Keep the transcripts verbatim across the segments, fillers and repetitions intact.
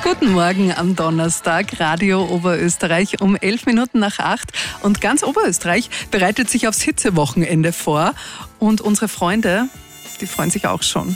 Guten Morgen am Donnerstag, Radio Oberösterreich um elf Minuten nach acht. Und ganz Oberösterreich bereitet sich aufs Hitzewochenende vor. Und unsere Freunde, die freuen sich auch schon.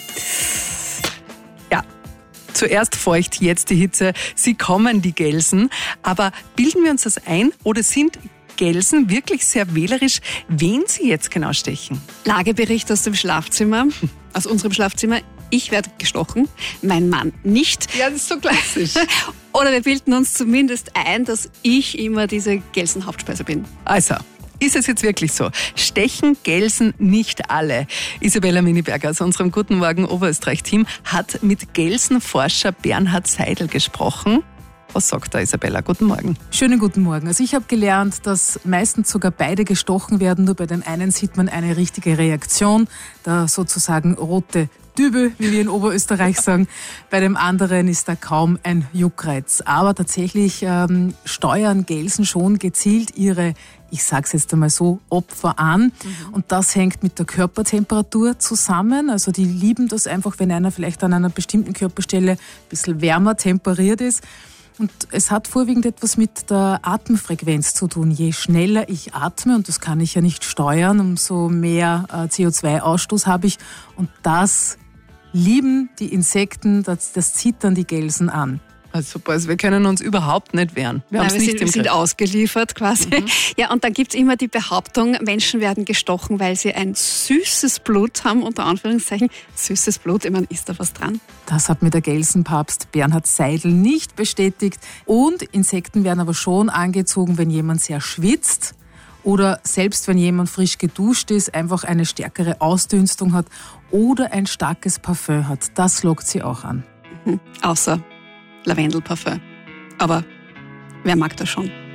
Ja, zuerst feucht, jetzt die Hitze. Sie kommen, die Gelsen. Aber bilden wir uns das ein oder sind Gelsen wirklich sehr wählerisch, wen sie jetzt genau stechen? Lagebericht aus dem Schlafzimmer, aus unserem Schlafzimmer. Ich werde gestochen, mein Mann nicht. Ja, das ist so klassisch. Oder wir bilden uns zumindest ein, dass ich immer diese Gelsen-Hauptspeise bin. Also, ist es jetzt wirklich so? Stechen Gelsen nicht alle? Isabella Miniberger aus unserem Guten Morgen Oberösterreich-Team hat mit Gelsenforscher Bernhard Seidel gesprochen. Was sagt da Isabella? Guten Morgen. Schönen guten Morgen. Also ich habe gelernt, dass meistens sogar beide gestochen werden. Nur bei dem einen sieht man eine richtige Reaktion, der sozusagen rote Dübel, wie wir in Oberösterreich sagen. Bei dem anderen ist da kaum ein Juckreiz. Aber tatsächlich ähm, steuern Gelsen schon gezielt ihre, ich sage es jetzt einmal so, Opfer an. Mhm. Und das hängt mit der Körpertemperatur zusammen. Also die lieben das einfach, wenn einer vielleicht an einer bestimmten Körperstelle ein bisschen wärmer temperiert ist. Und es hat vorwiegend etwas mit der Atemfrequenz zu tun. Je schneller ich atme, und das kann ich ja nicht steuern, umso mehr äh, C O zwei Ausstoß habe ich. Und das lieben die Insekten, das, das zieht dann die Gelsen an. Also super, also wir können uns überhaupt nicht wehren. Wir, Nein, wir nicht sind, wir sind ausgeliefert quasi. Mhm. Ja, und dann gibt's immer die Behauptung, Menschen werden gestochen, weil sie ein süßes Blut haben, unter Anführungszeichen. Süßes Blut, ich meine, ist da was dran? Das hat mir der Gelsenpapst Bernhard Seidel nicht bestätigt. Und Insekten werden aber schon angezogen, wenn jemand sehr schwitzt oder selbst wenn jemand frisch geduscht ist, einfach eine stärkere Ausdünstung hat oder ein starkes Parfüm hat. Das lockt sie auch an. Mhm. Außer Lavendelparfüm. Aber wer mag das schon?